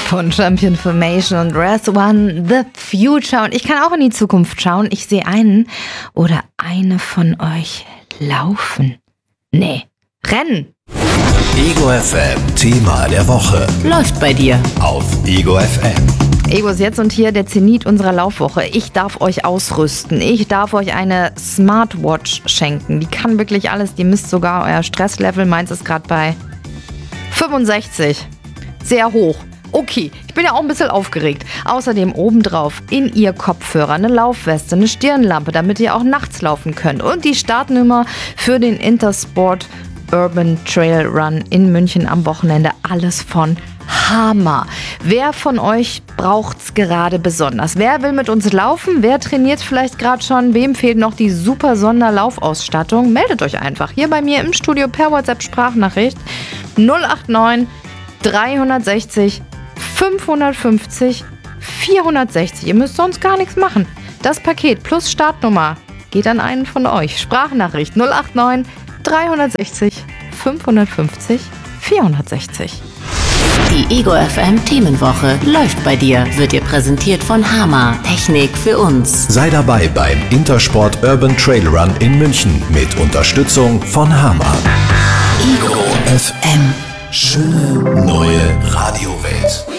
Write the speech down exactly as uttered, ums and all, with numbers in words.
von Champion Formation und Rest One, The Future. Und ich kann auch in die Zukunft schauen. Ich sehe einen oder eine von euch laufen. Nee, rennen. Ego F M, Thema der Woche. Läuft bei dir. Auf Ego F M. Ego ist jetzt und hier der Zenit unserer Laufwoche. Ich darf euch ausrüsten. Ich darf euch eine Smartwatch schenken. Die kann wirklich alles. Die misst sogar euer Stresslevel. Meins ist gerade bei fünfundsechzig. Sehr hoch. Okay, ich bin ja auch ein bisschen aufgeregt. Außerdem obendrauf in ihr Kopfhörer eine Laufweste, eine Stirnlampe, damit ihr auch nachts laufen könnt. Und die Startnummer für den Intersport Urban Trail Run in München am Wochenende. Alles von Hammer. Wer von euch braucht's gerade besonders? Wer will mit uns laufen? Wer trainiert vielleicht gerade schon? Wem fehlt noch die super Sonderlaufausstattung? Meldet euch einfach hier bei mir im Studio per WhatsApp-Sprachnachricht null acht neun dreihundertsechzig fünfhundertfünfzig vierhundertsechzig. Ihr müsst sonst gar nichts machen. Das Paket plus Startnummer geht an einen von euch. Sprachnachricht null acht neun dreihundertsechzig fünfhundertfünfzig vierhundertsechzig. Die Ego F M Themenwoche läuft bei dir. Wird dir präsentiert von Hama. Technik für uns. Sei dabei beim Intersport Urban Trail Run in München mit Unterstützung von Hama. Ego F M. Schöne neue Radiowelt.